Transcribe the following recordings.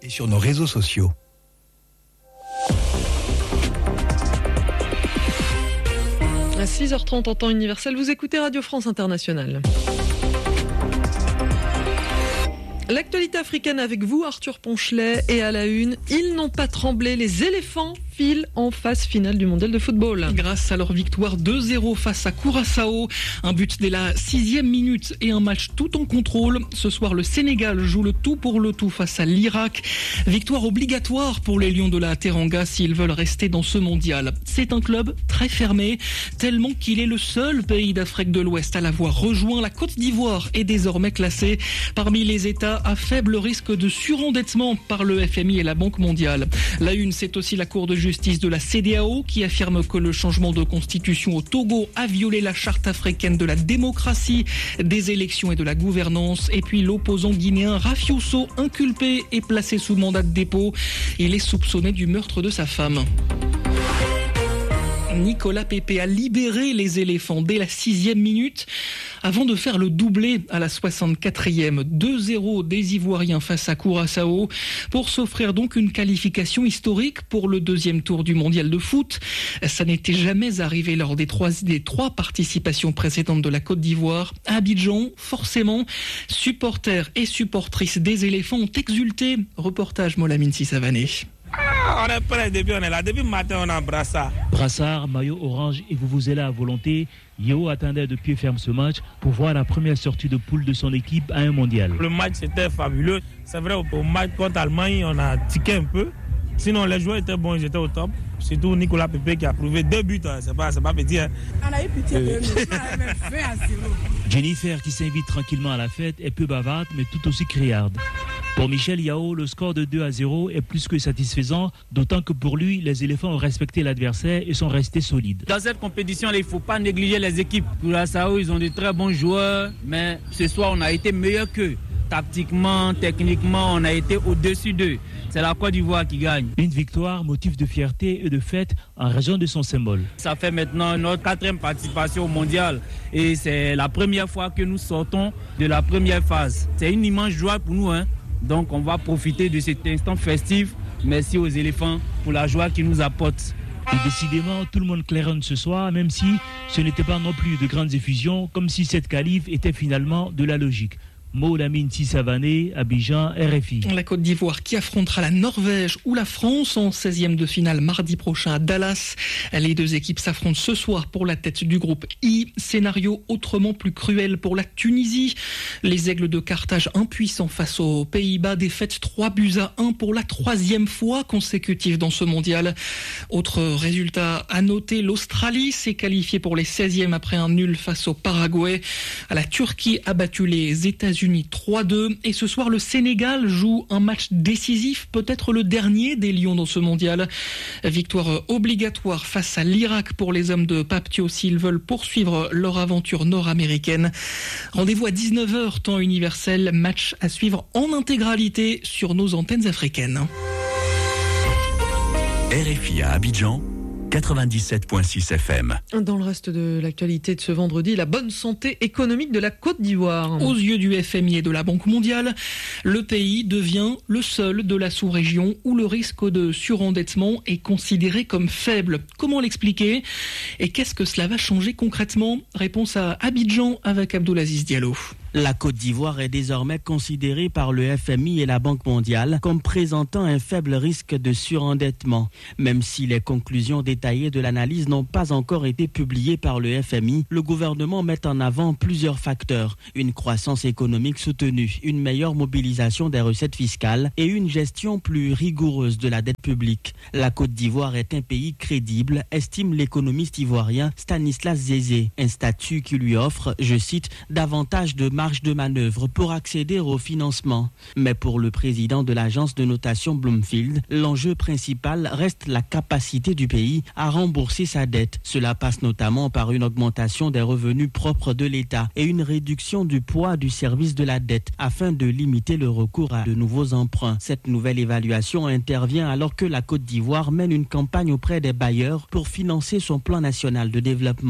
et sur nos réseaux sociaux. À 6h30 en temps universel, vous écoutez Radio France Internationale. L'actualité africaine avec vous, Arthur Ponchelet, et à la une, ils n'ont pas tremblé, les éléphants filent en phase finale du mondial de football. Grâce à leur victoire 2-0 face à Curaçao, un but dès la 6e minute et un match tout en contrôle. Ce soir, le Sénégal joue le tout pour le tout face à l'Irak. Victoire obligatoire pour les Lions de la Teranga s'ils veulent rester dans ce mondial. C'est un club très fermé, tellement qu'il est le seul pays d'Afrique de l'Ouest à l'avoir rejoint. La Côte d'Ivoire est désormais classée parmi les États à faible risque de surendettement par le FMI et la Banque mondiale. La une, c'est aussi la Cour de justice de la CEDEAO qui affirme que le changement de constitution au Togo a violé la charte africaine de la démocratie, des élections et de la gouvernance. Et puis l'opposant guinéen Rafioso, inculpé et placé sous mandat de dépôt. Il est soupçonné du meurtre de sa femme. Nicolas Pepe a libéré les éléphants dès la 6e minute avant de faire le doublé à la 64e. 2-0 des Ivoiriens face à Curaçao pour s'offrir donc une qualification historique pour le deuxième tour du mondial de foot. Ça n'était jamais arrivé lors des trois participations précédentes de la Côte d'Ivoire. À Abidjan, forcément, supporters et supportrices des éléphants ont exulté. Reportage Molamine Sissavané. On est prêt depuis, on est là. Depuis le matin, on a brassard. Brassard, maillot orange et vous là à volonté. Yeo attendait de pied ferme ce match pour voir la première sortie de poule de son équipe à un mondial. Le match était fabuleux. C'est vrai, au match contre l'Allemagne, on a tiqué un peu. Sinon, les joueurs étaient bons, ils étaient au top. Surtout Nicolas Pepe qui a prouvé 2 buts. C'est pas petit. Hein. On a eu pitié de nous. On a fait à 0. Jennifer, qui s'invite tranquillement à la fête, est peu bavarde, mais tout aussi criarde. Pour Michel Yao, le score de 2-0 est plus que satisfaisant, d'autant que pour lui, les éléphants ont respecté l'adversaire et sont restés solides. Dans cette compétition, il ne faut pas négliger les équipes. Curaçao, ils ont de très bons joueurs, mais ce soir, on a été meilleurs qu'eux. Tactiquement, techniquement, on a été au-dessus d'eux. C'est la Côte d'Ivoire qui gagne. Une victoire, motif de fierté et de fête en raison de son symbole. Ça fait maintenant notre 4e participation au mondial et c'est la première fois que nous sortons de la première phase. C'est une immense joie pour nous, hein. Donc on va profiter de cet instant festif. Merci aux éléphants pour la joie qu'ils nous apportent. Et décidément, tout le monde claironne ce soir, même si ce n'était pas non plus de grandes effusions, comme si cette qualif était finalement de la logique. Molamine Sissavané, Abidjan, RFI. La Côte d'Ivoire qui affrontera la Norvège ou la France en 16e de finale mardi prochain à Dallas. Les deux équipes s'affrontent ce soir pour la tête du groupe I. Scénario autrement plus cruel pour la Tunisie. Les Aigles de Carthage impuissants face aux Pays-Bas. Défaite 3-1 pour la 3e fois consécutive dans ce mondial. Autre résultat à noter, l'Australie s'est qualifiée pour les 16e après un nul face au Paraguay. La Turquie a battu les États-Unis 3-2 et ce soir le Sénégal joue un match décisif, peut-être le dernier des Lions dans ce mondial. Victoire obligatoire face à l'Irak pour les hommes de Paptio s'ils veulent poursuivre leur aventure nord-américaine. Rendez-vous à 19h temps universel, match à suivre en intégralité sur nos antennes africaines. RFI à Abidjan 97.6 FM. Dans le reste de l'actualité de ce vendredi, la bonne santé économique de la Côte d'Ivoire. Aux yeux du FMI et de la Banque mondiale, le pays devient le seul de la sous-région où le risque de surendettement est considéré comme faible. Comment l'expliquer ? Et qu'est-ce que cela va changer concrètement ? Réponse à Abidjan avec Abdoulaziz Diallo. La Côte d'Ivoire est désormais considérée par le FMI et la Banque mondiale comme présentant un faible risque de surendettement. Même si les conclusions détaillées de l'analyse n'ont pas encore été publiées par le FMI, le gouvernement met en avant plusieurs facteurs. Une croissance économique soutenue, une meilleure mobilisation des recettes fiscales et une gestion plus rigoureuse de la dette publique. La Côte d'Ivoire est un pays crédible, estime l'économiste ivoirien Stanislas Zézé. Un statut qui lui offre, je cite, davantage de marge de manœuvre pour accéder au financement. Mais pour le président de l'agence de notation Bloomfield, l'enjeu principal reste la capacité du pays à rembourser sa dette. Cela passe notamment par une augmentation des revenus propres de l'État et une réduction du poids du service de la dette afin de limiter le recours à de nouveaux emprunts. Cette nouvelle évaluation intervient alors que la Côte d'Ivoire mène une campagne auprès des bailleurs pour financer son plan national de développement.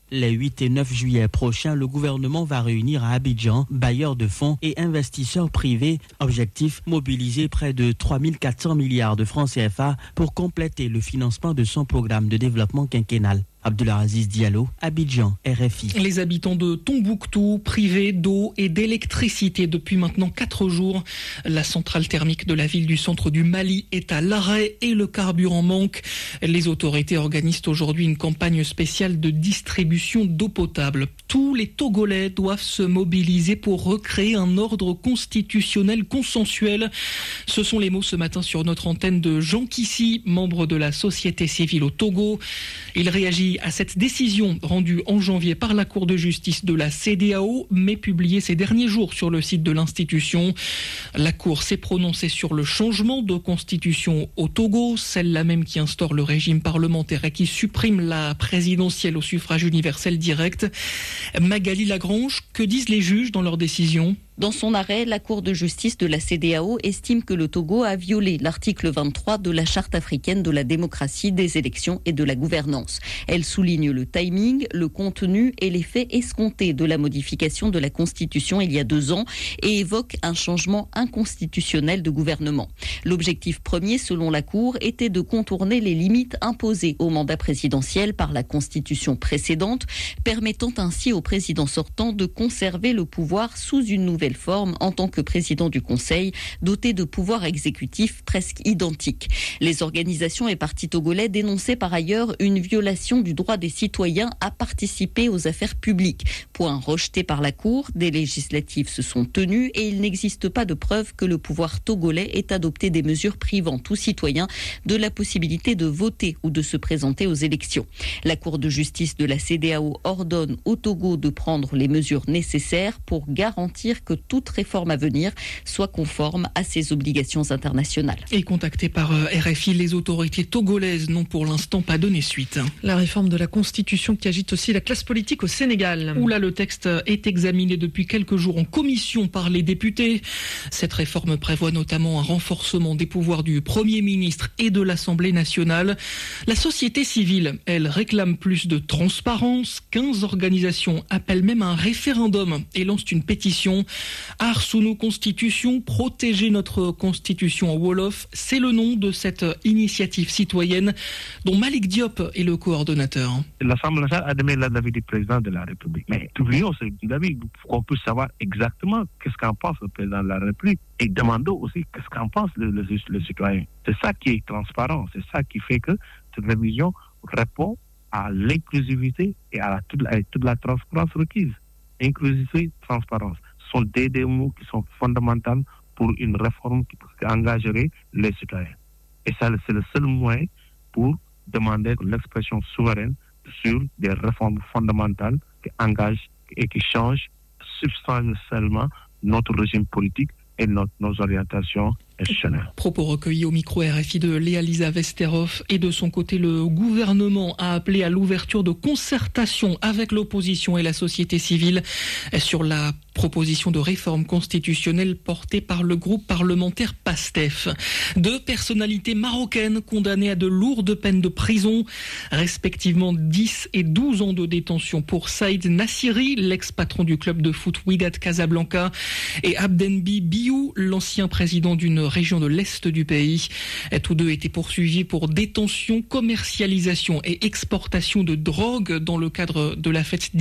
Les 8 et 9 juillet prochains, le gouvernement va réunir à Abidjan bailleurs de fonds et investisseurs privés. Objectif, mobiliser près de 3 400 milliards de francs CFA pour compléter le financement de son programme de développement quinquennal. Abdulaziz Diallo, Abidjan, RFI. Les habitants de Tombouctou, privés d'eau et d'électricité depuis maintenant 4 jours. La centrale thermique de la ville du centre du Mali est à l'arrêt et le carburant manque. Les autorités organisent aujourd'hui une campagne spéciale de distribution d'eau potable. Tous les Togolais doivent se mobiliser pour recréer un ordre constitutionnel consensuel. Ce sont les mots ce matin sur notre antenne de Jean Kissi, membre de la société civile au Togo. Il réagit à cette décision rendue en janvier par la Cour de justice de la CEDEAO, mais publiée ces derniers jours sur le site de l'institution. La Cour s'est prononcée sur le changement de constitution au Togo, celle-là même qui instaure le régime parlementaire et qui supprime la présidentielle au suffrage universel direct. Magali Lagrange, que disent les juges dans leur décision ? Dans son arrêt, la Cour de justice de la CEDEAO estime que le Togo a violé l'article 23 de la Charte africaine de la démocratie, des élections et de la gouvernance. Elle souligne le timing, le contenu et les faits escomptés de la modification de la Constitution il y a 2 ans et évoque un changement inconstitutionnel de gouvernement. L'objectif premier, selon la Cour, était de contourner les limites imposées au mandat présidentiel par la Constitution précédente, permettant ainsi au président sortant de conserver le pouvoir sous une nouvelle forme en tant que président du Conseil, doté de pouvoirs exécutifs presque identiques. Les organisations et partis togolais dénonçaient par ailleurs une violation du droit des citoyens à participer aux affaires publiques. Point rejeté par la Cour, des législatives se sont tenues et il n'existe pas de preuve que le pouvoir togolais ait adopté des mesures privant tout citoyen de la possibilité de voter ou de se présenter aux élections. La Cour de justice de la CEDEAO ordonne au Togo de prendre les mesures nécessaires pour garantir que toute réforme à venir soit conforme à ses obligations internationales. Et contacté par RFI, les autorités togolaises n'ont pour l'instant pas donné suite. La réforme de la Constitution qui agite aussi la classe politique au Sénégal. Où là, le texte est examiné depuis quelques jours en commission par les députés. Cette réforme prévoit notamment un renforcement des pouvoirs du Premier ministre et de l'Assemblée nationale. La société civile, elle, réclame plus de transparence. 15 organisations appellent même un référendum et lancent une pétition. Art sous nos constitutions, protéger notre constitution en Wolof, c'est le nom de cette initiative citoyenne dont Malik Diop est le coordonnateur. L'Assemblée nationale a demandé l'avis du président de la République. Mais oublions ce avis pour qu'on puisse savoir exactement qu'est-ce qu'en pense le président de la République et demandons aussi qu'est-ce qu'en pense le citoyen. C'est ça qui est transparent, c'est ça qui fait que cette révision répond à l'inclusivité et à toute la transparence requise. Inclusivité, transparence sont des mots qui sont fondamentaux pour une réforme qui engagerait les citoyens. Et ça, c'est le seul moyen pour demander l'expression souveraine sur des réformes fondamentales qui engagent et qui changent substantiellement notre régime politique et nos orientations institutionnelles. Propos recueillis au micro RFI de Léa-Lisa Vesterhoff. Et de son côté, le gouvernement a appelé à l'ouverture de concertations avec l'opposition et la société civile sur la proposition de réforme constitutionnelle portée par le groupe parlementaire PASTEF. 2 personnalités marocaines condamnées à de lourdes peines de prison, respectivement 10 et 12 ans de détention pour Saïd Nassiri, l'ex-patron du club de foot Wydad Casablanca, et Abdenbi Biou, l'ancien président d'une région de l'Est du pays. Tous 2 étaient poursuivis pour détention, commercialisation et exportation de drogue dans le cadre de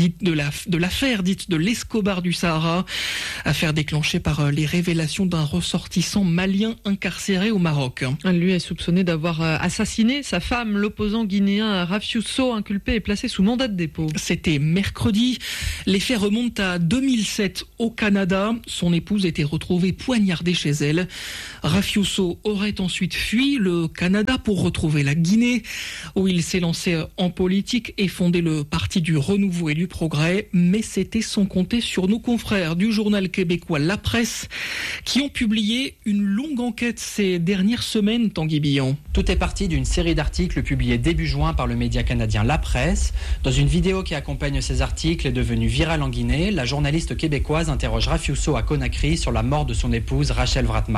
l'affaire dite de l'Escobar du Sahara. Affaire déclenchée par les révélations d'un ressortissant malien incarcéré au Maroc. Lui est soupçonné d'avoir assassiné sa femme. L'opposant guinéen Raffiusso, inculpé, est placé sous mandat de dépôt. C'était mercredi. Les faits remontent à 2007 au Canada. Son épouse était retrouvée poignardée chez elle. Raffiusso aurait ensuite fui le Canada pour retrouver la Guinée, où il s'est lancé en politique et fondé le Parti du Renouveau et du Progrès. Mais c'était sans compter sur nos confrères du journal québécois La Presse qui ont publié une longue enquête ces dernières semaines, Tanguy Billon. Tout est parti d'une série d'articles publiés début juin par le média canadien La Presse. Dans une vidéo qui accompagne ces articles et devenue virale en Guinée, la journaliste québécoise interroge Raffiusso à Conakry sur la mort de son épouse Rachel Vratmal.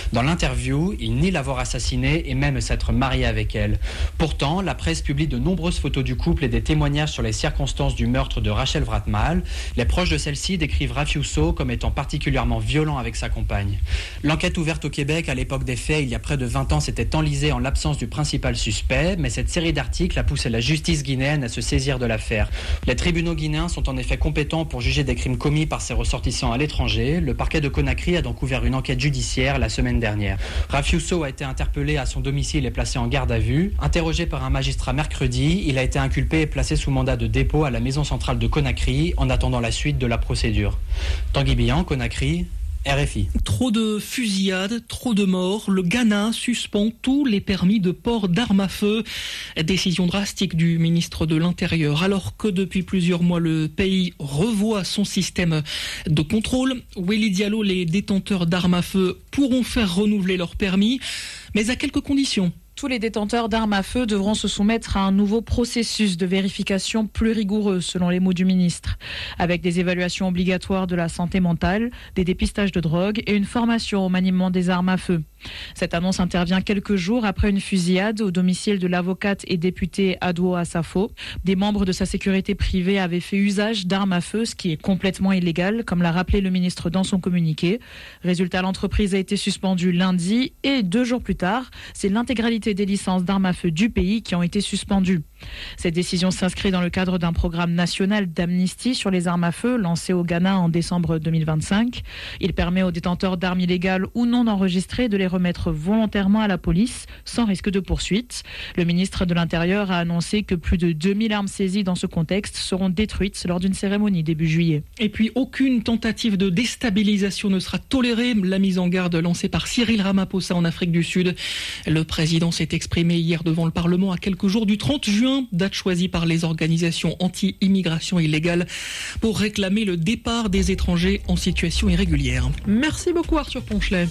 Dans l'interview, il nie l'avoir assassinée et même s'être marié avec elle. Pourtant, la presse publie de nombreuses photos du couple et des témoignages sur les circonstances du meurtre de Rachel Wratmal. Les proches de celle-ci décrivent Rafiuso comme étant particulièrement violent avec sa compagne. L'enquête ouverte au Québec à l'époque des faits, il y a près de 20 ans, s'était enlisée en l'absence du principal suspect, mais cette série d'articles a poussé la justice guinéenne à se saisir de l'affaire. Les tribunaux guinéens sont en effet compétents pour juger des crimes commis par ses ressortissants à l'étranger. Le parquet de Conakry a donc ouvert une enquête judiciaire la semaine dernière. Rafiuso a été interpellé à son domicile et placé en garde à vue. Interrogé par un magistrat mercredi, il a été inculpé et placé sous mandat de dépôt à la maison centrale de Conakry en attendant la suite de la procédure. Tanguy Bihan, Conakry, RFI. Trop de fusillades, trop de morts. Le Ghana suspend tous les permis de port d'armes à feu. Décision drastique du ministre de l'Intérieur. Alors que depuis plusieurs mois, le pays revoit son système de contrôle. Willy Diallo, les détenteurs d'armes à feu pourront faire renouveler leur permis, mais à quelques conditions. Tous les détenteurs d'armes à feu devront se soumettre à un nouveau processus de vérification plus rigoureux, selon les mots du ministre, avec des évaluations obligatoires de la santé mentale, des dépistages de drogue et une formation au maniement des armes à feu. Cette annonce intervient quelques jours après une fusillade au domicile de l'avocate et députée Adwo Asafo. Des membres de sa sécurité privée avaient fait usage d'armes à feu, ce qui est complètement illégal, comme l'a rappelé le ministre dans son communiqué. Résultat, l'entreprise a été suspendue lundi et 2 jours plus tard, c'est l'intégralité des licences d'armes à feu du pays qui ont été suspendues. Cette décision s'inscrit dans le cadre d'un programme national d'amnistie sur les armes à feu lancé au Ghana en décembre 2025. Il permet aux détenteurs d'armes illégales ou non enregistrées de les remettre volontairement à la police sans risque de poursuite. Le ministre de l'Intérieur a annoncé que plus de 2000 armes saisies dans ce contexte seront détruites lors d'une cérémonie début juillet. Et puis aucune tentative de déstabilisation ne sera tolérée. La mise en garde lancée par Cyril Ramaphosa en Afrique du Sud. Le président s'est exprimé hier devant le Parlement à quelques jours du 30 juin, date choisie par les organisations anti-immigration illégale pour réclamer le départ des étrangers en situation irrégulière. Merci beaucoup Arthur Ponchelet.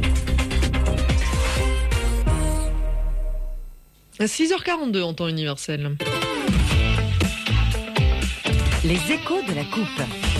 À 6h42 en temps universel. Les échos de la coupe.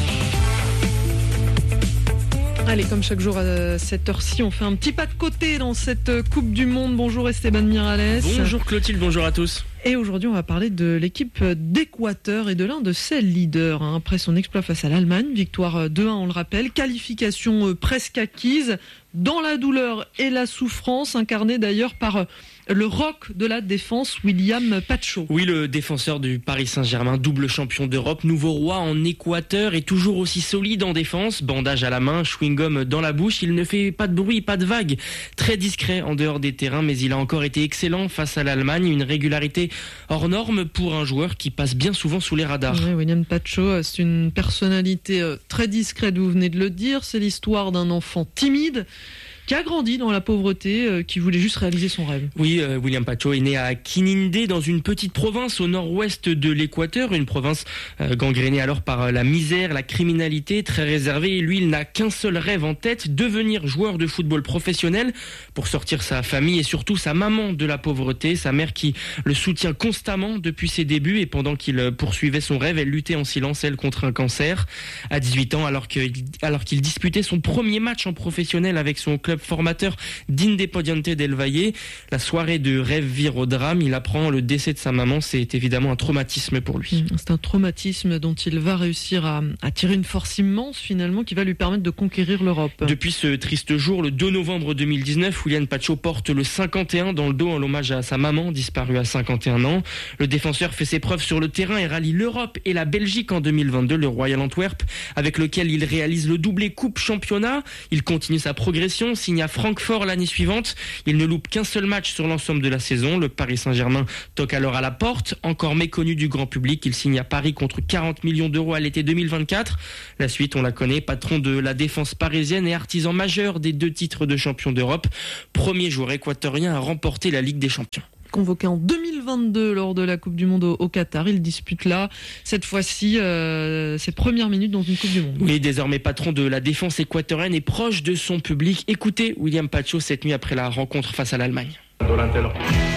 Allez, comme chaque jour à cette heure-ci, on fait un petit pas de côté dans cette Coupe du Monde. Bonjour Esteban Miralles. Bonjour Clotilde, bonjour à tous. Et aujourd'hui, on va parler de l'équipe d'Équateur et de l'un de ses leaders. Après son exploit face à l'Allemagne, victoire 2-1, on le rappelle, qualification presque acquise, dans la douleur et la souffrance, incarnée d'ailleurs par le roc de la défense, William Pacho. Oui, le défenseur du Paris Saint-Germain, double champion d'Europe, nouveau roi en Équateur et toujours aussi solide en défense. Bandage à la main, chewing-gum dans la bouche, il ne fait pas de bruit, pas de vagues. Très discret en dehors des terrains, mais il a encore été excellent face à l'Allemagne. Une régularité hors norme pour un joueur qui passe bien souvent sous les radars. Oui, William Pacho, c'est une personnalité très discrète, vous venez de le dire. C'est l'histoire d'un enfant timide qui a grandi dans la pauvreté, qui voulait juste réaliser son rêve. Oui, William Pacho est né à Kinindé, dans une petite province au nord-ouest de l'Équateur, une province gangrénée alors par la misère, la criminalité, très réservée. Et lui, il n'a qu'un seul rêve en tête, devenir joueur de football professionnel pour sortir sa famille et surtout sa maman de la pauvreté, sa mère qui le soutient constamment depuis ses débuts. Et pendant qu'il poursuivait son rêve, elle luttait en silence, elle, contre un cancer. À 18 ans, alors qu'il disputait son premier match en professionnel avec son club formateur d'Independiente del Valle. La soirée de rêve vire au drame. Il apprend le décès de sa maman. C'est évidemment un traumatisme pour lui. C'est un traumatisme dont il va réussir à tirer une force immense finalement qui va lui permettre de conquérir l'Europe. Depuis ce triste jour, le 2 novembre 2019, William Pacho porte le 51 dans le dos en hommage à sa maman disparue à 51 ans. Le défenseur fait ses preuves sur le terrain et rallie l'Europe et la Belgique en 2022, le Royal Antwerp, avec lequel il réalise le doublé Coupe Championnat. Il continue sa progression, signe à Francfort l'année suivante. Il ne loupe qu'un seul match sur l'ensemble de la saison. Le Paris Saint-Germain toque alors à la porte. Encore méconnu du grand public, il signe à Paris contre 40 millions d'euros à l'été 2024. La suite, on la connaît, patron de la défense parisienne et artisan majeur des 2 titres de champion d'Europe. Premier joueur équatorien à remporter la Ligue des Champions. Convoqué en 2022 lors de la Coupe du Monde au Qatar. Il dispute là, cette fois-ci, ses premières minutes dans une Coupe du Monde. Oui, désormais patron de la défense équatorienne et proche de son public. Écoutez William Pacho cette nuit après la rencontre face à l'Allemagne.